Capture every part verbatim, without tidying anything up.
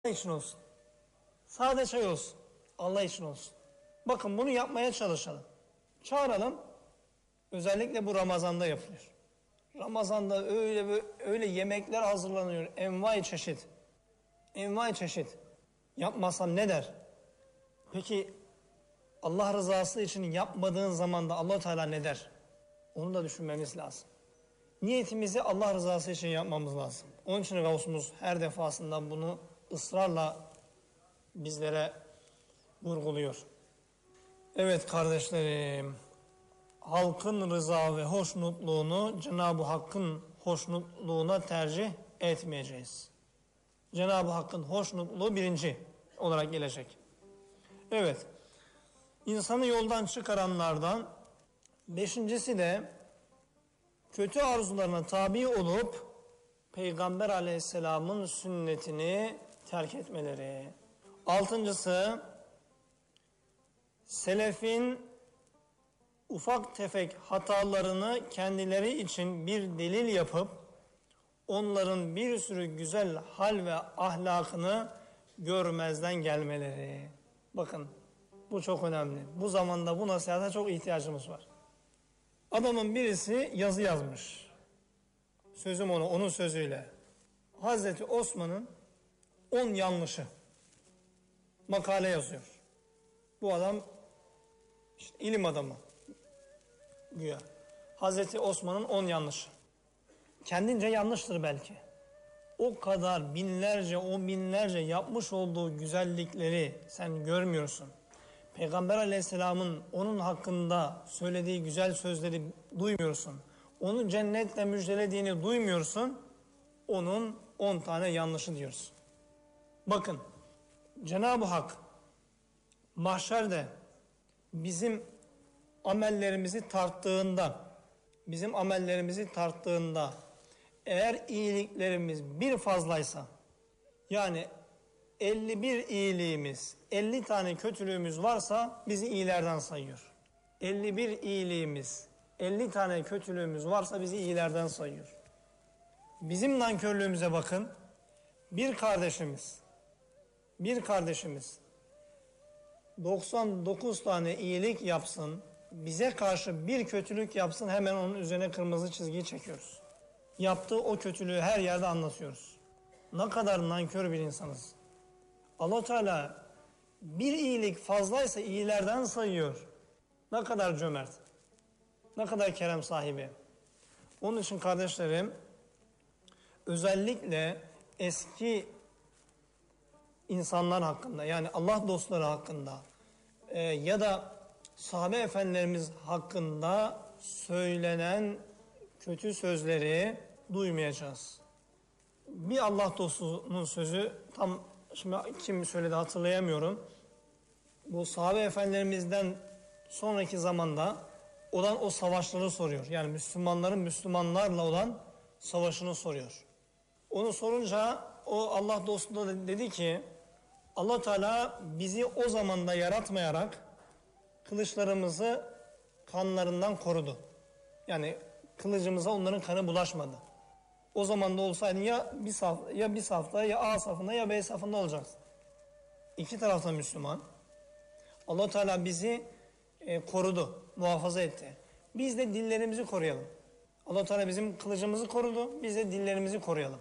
Allah için olsun. Sade çay olsun. Allah için olsun. Bakın bunu yapmaya çalışalım. Çağıralım. Özellikle bu Ramazan'da yapılıyor. Ramazan'da öyle öyle yemekler hazırlanıyor. Envai çeşit. Envai çeşit. Yapmasan ne der? Peki Allah rızası için yapmadığın zaman da Allah Teala ne der? Onu da düşünmemiz lazım. Niyetimizi Allah rızası için yapmamız lazım. Onun için Gavsumuz her defasında bunu ısrarla bizlere vurguluyor. Evet kardeşlerim, halkın rıza ve hoşnutluğunu Cenab-ı Hakk'ın hoşnutluğuna tercih etmeyeceğiz. Cenab-ı Hakk'ın hoşnutluğu birinci olarak gelecek. Evet, insanı yoldan çıkaranlardan beşincisi de kötü arzularına tabi olup Peygamber Aleyhisselam'ın sünnetini terk etmeleri. Altıncısı, selefin ufak tefek hatalarını kendileri için bir delil yapıp onların bir sürü güzel hal ve ahlakını görmezden gelmeleri. Bakın bu çok önemli. Bu zamanda bu nasihata çok ihtiyacımız var. Adamın birisi yazı yazmış. Sözüm onu, onun sözüyle. Hazreti Osman'ın on yanlışı. Makale yazıyor. Bu adam işte ilim adamı. Güya. Hazreti Osman'ın on yanlışı. Kendince yanlıştır belki. O kadar binlerce, on binlerce yapmış olduğu güzellikleri sen görmüyorsun. Peygamber Aleyhisselam'ın onun hakkında söylediği güzel sözleri duymuyorsun. Onu cennetle müjdelediğini duymuyorsun. Onun on tane yanlışı diyorsun. Bakın, Cenab-ı Hak mahşerde bizim amellerimizi tarttığında, bizim amellerimizi tarttığında eğer iyiliklerimiz bir fazlaysa, yani elli bir iyiliğimiz, elli tane kötülüğümüz varsa bizi iyilerden sayıyor. elli bir iyiliğimiz, elli tane kötülüğümüz varsa bizi iyilerden sayıyor. Bizim nankörlüğümüze bakın. Bir kardeşimiz, bir kardeşimiz doksan dokuz tane iyilik yapsın, bize karşı bir kötülük yapsın, hemen onun üzerine kırmızı çizgiyi çekiyoruz. Yaptığı o kötülüğü her yerde anlatıyoruz. Ne kadar nankör bir insanız. Allah Teala bir iyilik fazlaysa iyilerden sayıyor. Ne kadar cömert, ne kadar kerem sahibi. Onun için kardeşlerim, özellikle eski insanlar hakkında, yani Allah dostları hakkında e, ya da sahabe efendilerimiz hakkında söylenen kötü sözleri duymayacağız. Bir Allah dostunun sözü, tam şimdi kim söyledi hatırlayamıyorum. Bu sahabe efendilerimizden sonraki zamanda olan o savaşları soruyor. Yani Müslümanların Müslümanlarla olan savaşını soruyor. Onu sorunca o Allah dostu da dedi ki, Allah Teala bizi o zamanda yaratmayarak kılıçlarımızı kanlarından korudu. Yani kılıcımıza onların kanı bulaşmadı. O zaman da olsaydı ya bir saf, ya bir safta, ya A safında, ya B safında olacaksın. İki tarafta Müslüman. Allah Teala bizi e, korudu, muhafaza etti. Biz de dillerimizi koruyalım. Allah Teala bizim kılıcımızı korudu, biz de dillerimizi koruyalım.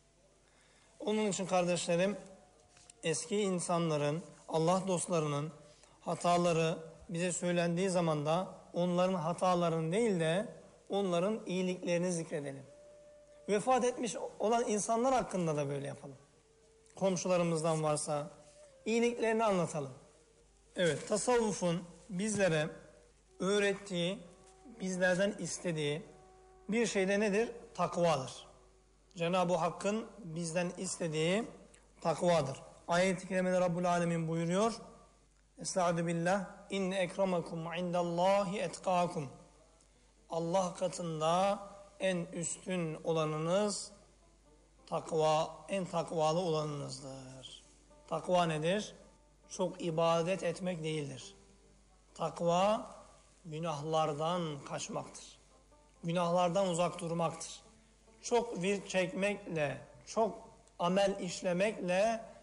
Onun için kardeşlerim, eski insanların, Allah dostlarının hataları bize söylendiği zaman da onların hatalarını değil de onların iyiliklerini zikredelim. Vefat etmiş olan insanlar hakkında da böyle yapalım. Komşularımızdan varsa iyiliklerini anlatalım. Evet, tasavvufun bizlere öğrettiği, bizlerden istediği bir şey de nedir? Takvadır. Cenab-ı Hakk'ın bizden istediği takvadır. Ayet-i kerimede Rabbul Alemin buyuruyor. Estaizu billah. İnne ekramakum indallahi etkâkum. Allah katında en üstün olanınız takva, en takvalı olanınızdır. Takva nedir? Çok ibadet etmek değildir. Takva günahlardan kaçmaktır. Günahlardan uzak durmaktır. Çok virt çekmekle, çok amel işlemekle